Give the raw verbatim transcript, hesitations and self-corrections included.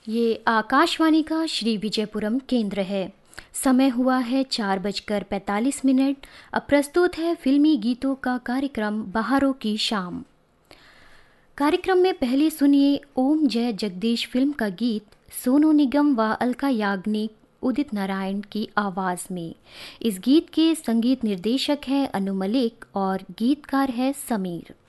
ये आकाशवाणी का श्री विजयपुरम केंद्र है। समय हुआ है चार बजकर पैंतालीस मिनट। अब प्रस्तुत है फिल्मी गीतों का कार्यक्रम बहारों की शाम। कार्यक्रम में पहले सुनिए ओम जय जगदीश फिल्म का गीत सोनू निगम व अलका याग्निक उदित नारायण की आवाज़ में। इस गीत के संगीत निर्देशक हैं अनु मलिक और गीतकार है समीर।